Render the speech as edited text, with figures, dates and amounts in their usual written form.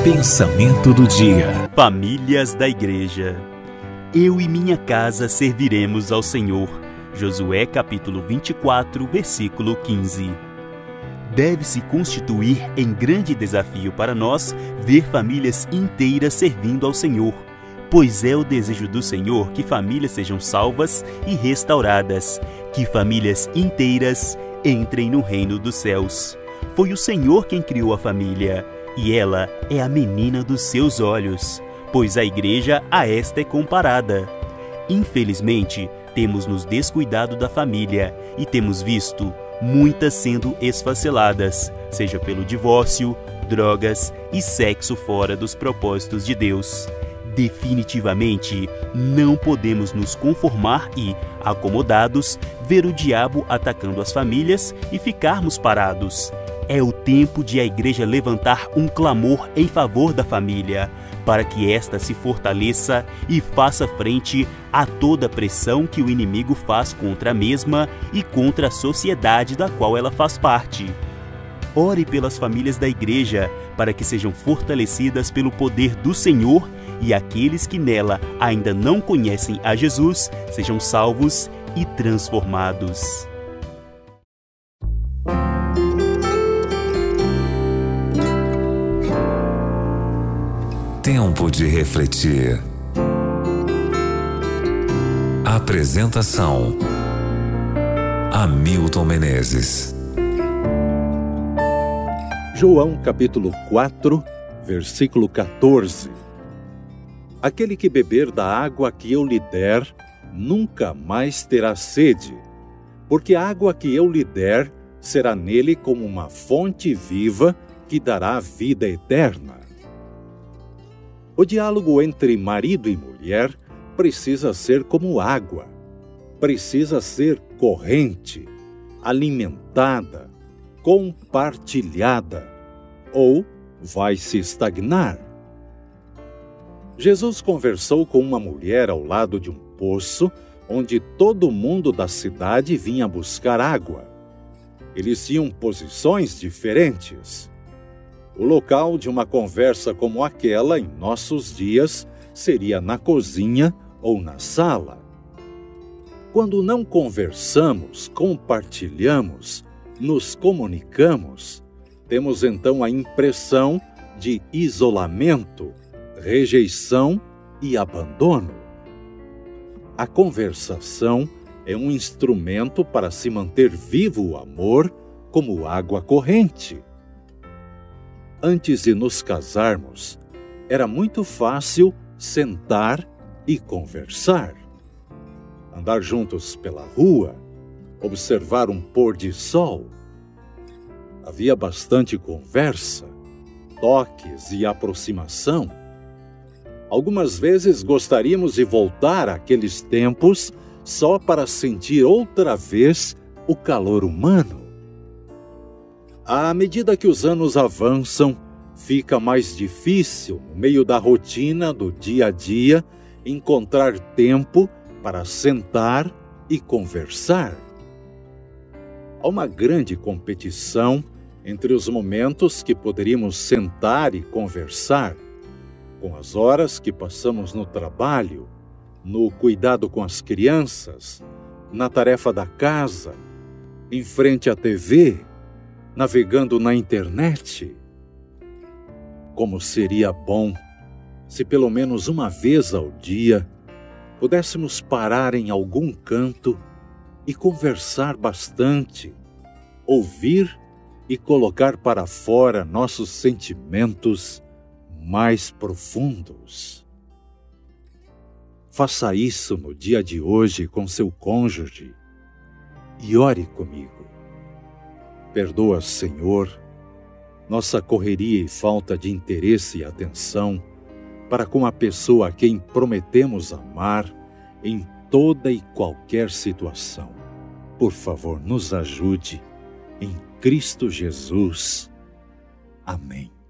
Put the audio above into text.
Pensamento do dia. Famílias da Igreja. Eu e minha casa serviremos ao Senhor. Josué capítulo 24, versículo 15. Deve-se constituir em grande desafio para nós ver famílias inteiras servindo ao Senhor, pois é o desejo do Senhor que famílias sejam salvas e restauradas, que famílias inteiras entrem no reino dos céus. Foi o Senhor quem criou a família, e ela é a menina dos seus olhos, pois a igreja a esta é comparada. Infelizmente, temos nos descuidado da família e temos visto muitas sendo esfaceladas, seja pelo divórcio, drogas e sexo fora dos propósitos de Deus. Definitivamente, não podemos nos conformar e, acomodados, ver o diabo atacando as famílias e ficarmos parados. É o tempo de a igreja levantar um clamor em favor da família, para que esta se fortaleça e faça frente a toda a pressão que o inimigo faz contra a mesma e contra a sociedade da qual ela faz parte. Ore pelas famílias da igreja, para que sejam fortalecidas pelo poder do Senhor e aqueles que nela ainda não conhecem a Jesus sejam salvos e transformados. Tempo de refletir. Apresentação: Hamilton Menezes. João capítulo 4, versículo 14. Aquele que beber da água que eu lhe der, nunca mais terá sede, porque a água que eu lhe der será nele como uma fonte viva que dará vida eterna. O diálogo entre marido e mulher precisa ser como água, precisa ser corrente, alimentada, compartilhada, ou vai se estagnar. Jesus conversou com uma mulher ao lado de um poço, onde todo mundo da cidade vinha buscar água. Eles tinham posições diferentes. O local de uma conversa como aquela, em nossos dias, seria na cozinha ou na sala. Quando não conversamos, compartilhamos, nos comunicamos, temos então a impressão de isolamento, rejeição e abandono. A conversação é um instrumento para se manter vivo o amor como água corrente. Antes de nos casarmos, era muito fácil sentar e conversar. Andar juntos pela rua, observar um pôr de sol. Havia bastante conversa, toques e aproximação. Algumas vezes gostaríamos de voltar àqueles tempos só para sentir outra vez o calor humano. À medida que os anos avançam, fica mais difícil, no meio da rotina do dia a dia, encontrar tempo para sentar e conversar. Há uma grande competição entre os momentos que poderíamos sentar e conversar, com as horas que passamos no trabalho, no cuidado com as crianças, na tarefa da casa, em frente à TV, navegando na internet. Como seria bom se pelo menos uma vez ao dia pudéssemos parar em algum canto e conversar bastante, ouvir e colocar para fora nossos sentimentos mais profundos. Faça isso no dia de hoje com seu cônjuge e ore comigo. Perdoa, Senhor, nossa correria e falta de interesse e atenção para com a pessoa a quem prometemos amar em toda e qualquer situação. Por favor, nos ajude em Cristo Jesus. Amém.